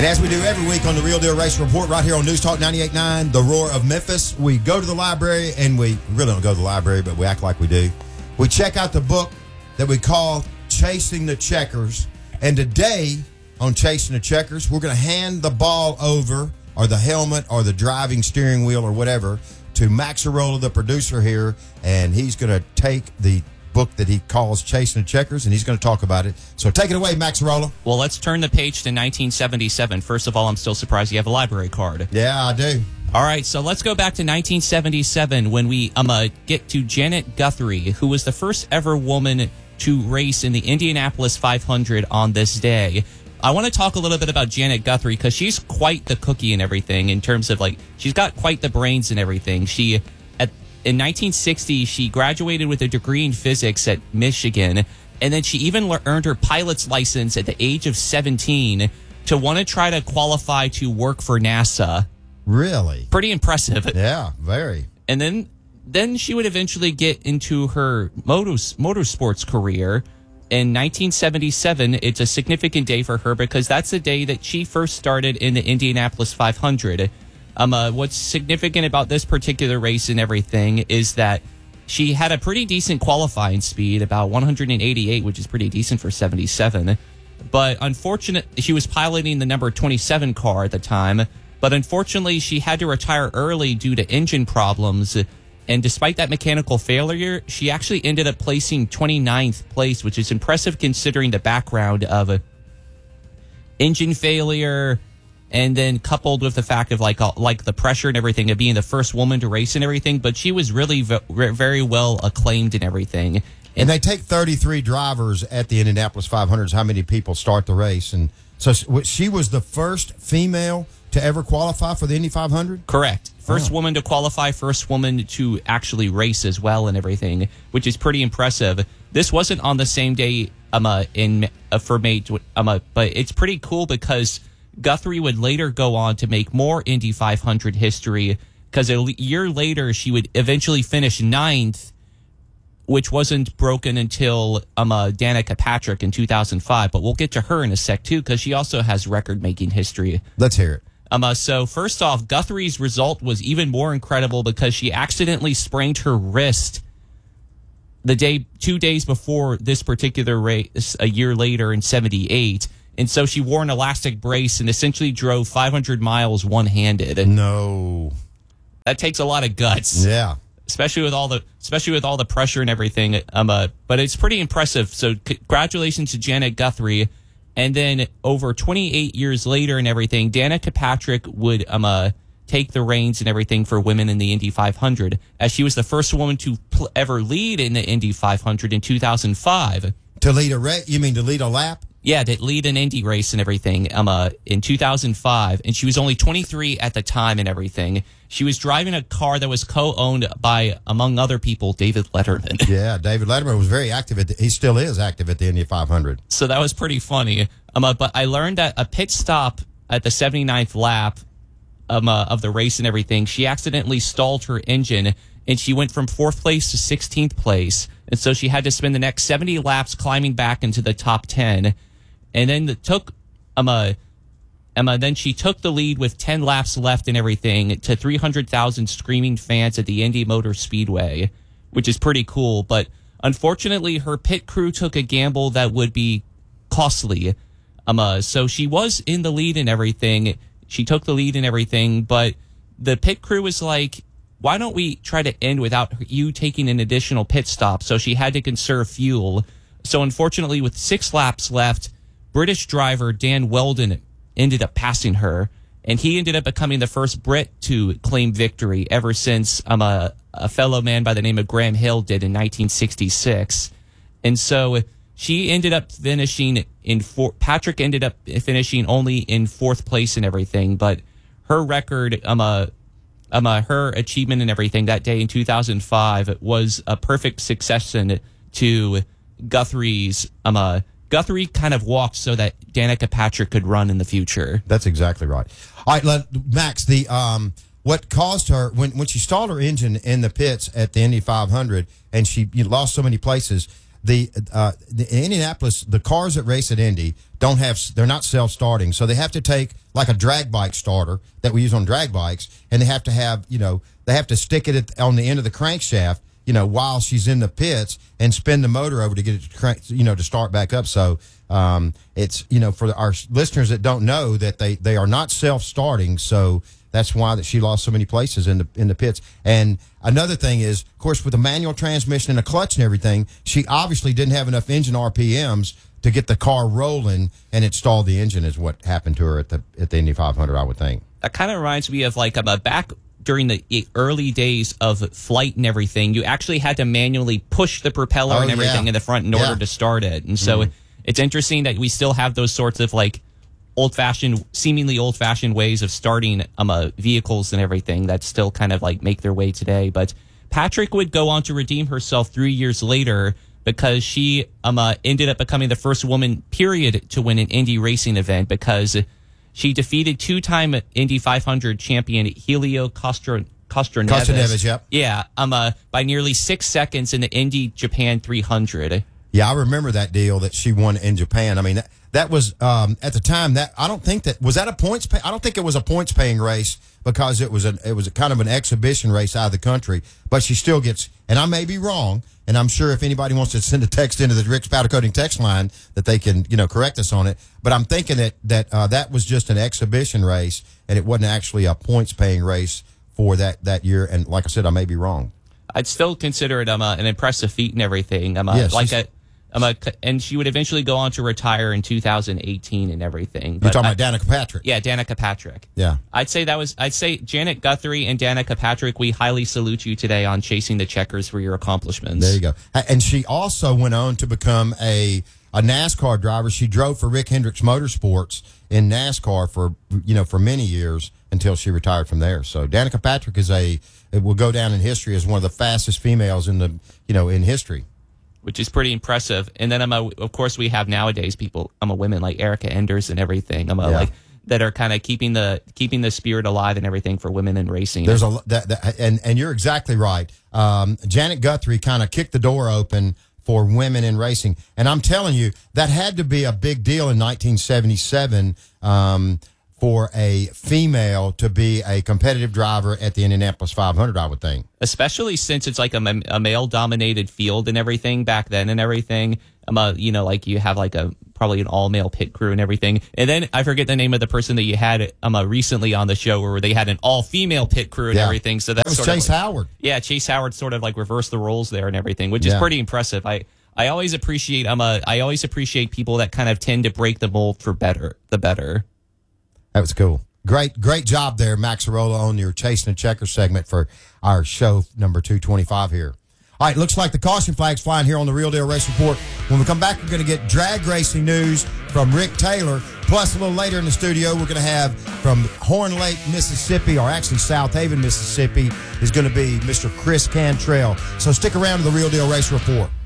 And as we do every week on the Real Deal Race Report right here on News Talk 98.9, The Roar of Memphis, we go to the library, and we really don't go to the library, but we act like we do. We check out the book that we call Chasing the Checkers. And today on Chasing the Checkers, we're going to hand the ball over, or the helmet, or the driving steering wheel, or whatever, to Max Arola, the producer here, and he's going to take the book that he calls Chasing the Checkers, and he's going to talk about it. So take it away, Max Arola. Well, let's turn the page to 1977. First of all, I'm still surprised you have a library card. Yeah, I do. All right, so let's go back to 1977 when we get to Janet Guthrie, who was the first ever woman to race in the Indianapolis 500 on this day. I want to talk a little bit about Janet Guthrie because she's quite the cookie and everything in terms of, like, she's got quite the brains and everything. In 1960, she graduated with a degree in physics at Michigan, and then she even earned her pilot's license at the age of 17 to want to try to qualify to work for NASA. Really? Pretty impressive. Yeah, very. And then she would eventually get into her motorsports career. In 1977, it's a significant day for her because that's the day that she first started in the Indianapolis 500. What's significant about this particular race and everything is that she had a pretty decent qualifying speed, about 188, which is pretty decent for 77. But unfortunately, she was piloting the number 27 car at the time. But unfortunately, she had to retire early due to engine problems. And despite that mechanical failure, she actually ended up placing 29th place, which is impressive considering the background of engine failure. And then coupled with the fact of like the pressure and everything of being the first woman to race and everything, but she was really very well acclaimed and everything. And they take 33 drivers at the Indianapolis 500s. How many people start the race? And so she was the first female to ever qualify for the Indy 500? Correct. First woman to qualify, first woman to actually race as well and everything, which is pretty impressive. This wasn't on the same day but it's pretty cool because Guthrie would later go on to make more Indy 500 history because a year later she would eventually finish 9th, which wasn't broken until Danica Patrick in 2005. But we'll get to her in a sec, too, because she also has record-making history. Let's hear it. So first off, Guthrie's result was even more incredible because she accidentally sprained her wrist 2 days before this particular race a year later in 78. And so she wore an elastic brace and essentially drove 500 miles one-handed. No. That takes a lot of guts. Yeah. Especially with all the pressure and everything. But it's pretty impressive. So congratulations to Janet Guthrie. And then over 28 years later and everything, Danica Patrick would take the reins and everything for women in the Indy 500, as she was the first woman to ever lead in the Indy 500 in 2005. To lead a race? You mean to lead a lap? Yeah, to lead an Indy race and everything in 2005. And she was only 23 at the time and everything. She was driving a car that was co-owned by, among other people, David Letterman. Yeah, David Letterman was very active. He still is active at the Indy 500. So that was pretty funny. But I learned that a pit stop at the 79th lap of the race and everything, she accidentally stalled her engine, and she went from 4th place to 16th place. And so she had to spend the next 70 laps climbing back into the top 10. And then then she took the lead with 10 laps left and everything to 300,000 screaming fans at the Indy Motor Speedway, which is pretty cool. But unfortunately, her pit crew took a gamble that would be costly. So she was in the lead and everything. She took the lead and everything, but the pit crew was like, why don't we try to end without you taking an additional pit stop? So she had to conserve fuel. So unfortunately, with 6 laps left, British driver Dan Weldon ended up passing her, and he ended up becoming the first Brit to claim victory ever since a fellow man by the name of Graham Hill did in 1966. And so she ended up finishing Patrick ended up finishing only in 4th place and everything, but her record, her achievement and everything that day in 2005 was a perfect succession to Guthrie's. Guthrie kind of walked so that Danica Patrick could run in the future. That's exactly right. All right, Max, what caused her, when she stalled her engine in the pits at the Indy 500 and she lost so many places, the Indianapolis, the cars that race at Indy they're not self-starting, so they have to take like a drag bike starter that we use on drag bikes, and they have to have, they have to stick it on the end of the crankshaft, while she's in the pits and spin the motor over to get it to crank, to start back up. So it's, for our listeners that don't know that they are not self-starting. So that's why that she lost so many places in the pits. And another thing is, of course, with a manual transmission and a clutch and everything, she obviously didn't have enough engine RPMs to get the car rolling and it stalled the engine, is what happened to her at the Indy 500, I would think. That kind of reminds me of like back during the early days of flight and everything, you actually had to manually push the propeller and everything in the front in order to start it. And so it's interesting that we still have those sorts of like seemingly old-fashioned ways of starting vehicles and everything that still kind of like make their way today. But Patrick would go on to redeem herself 3 years later because she ended up becoming the first woman, period, to win an Indy racing event because she defeated two-time Indy 500 champion Helio Castroneves. Castroneves, yep. Yeah, by nearly 6 seconds in the Indy Japan 300. Yeah, I remember that deal that she won in Japan. I mean, that was at the time that I don't think that was that a points pay. I don't think it was a points paying race because it was a kind of an exhibition race out of the country. But she still gets, and I may be wrong, and I'm sure if anybody wants to send a text into the Rick's Powder Coating text line that they can correct us on it. But I'm thinking that was just an exhibition race and it wasn't actually a points paying race for that year. And like I said, I may be wrong. I'd still consider it an impressive feat and everything. Yes, and she would eventually go on to retire in 2018 and everything. You're talking about Danica Patrick. Yeah, Danica Patrick. Yeah. I'd say Janet Guthrie and Danica Patrick, we highly salute you today on chasing the checkers for your accomplishments. There you go. And she also went on to become a NASCAR driver. She drove for Rick Hendricks Motorsports in NASCAR for many years until she retired from there. So Danica Patrick will go down in history as one of the fastest females in history. Which is pretty impressive. And then of course we have nowadays people, women like Erica Enders and everything. Like that are kind of keeping the spirit alive and everything for women in racing. There's and you're exactly right. Janet Guthrie kind of kicked the door open for women in racing, and I'm telling you that had to be a big deal in 1977 for a female to be a competitive driver at the Indianapolis 500, I would think. Especially since it's like a male-dominated field and everything back then and everything. Like you have like probably an all-male pit crew and everything. And then I forget the name of the person that you had recently on the show where they had an all-female pit crew and everything. So that was Chase Howard. Yeah, Chase Howard sort of like reversed the roles there and everything, which is pretty impressive. I always appreciate people that kind of tend to break the mold for the better. That was cool. Great job there, Max Arola, on your Chasing the Checker segment for our show number 225 here. All right, looks like the caution flag's flying here on the Real Deal Race Report. When we come back, we're going to get drag racing news from Rick Taylor. Plus, a little later in the studio, we're going to have from Horn Lake, Mississippi, or actually South Haven, Mississippi, is going to be Mr. Chris Cantrell. So stick around to the Real Deal Race Report.